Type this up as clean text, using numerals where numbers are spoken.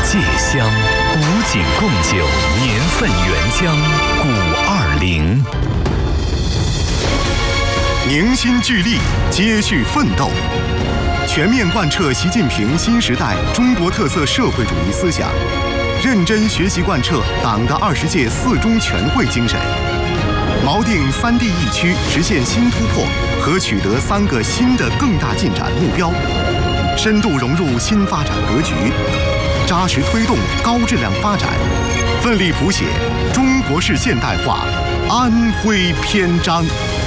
芥香，古井贡酒，年份原浆520。 凝心聚力，接续奋斗，全面贯彻习近平新时代中国特色社会主义思想，认真学习贯彻党的20届4中全会精神，锚定3地一区实现新突破和取得3个新的更大进展目标，深度融入新发展格局，扎实推动高质量发展，奋力谱写中国式现代化安徽篇章。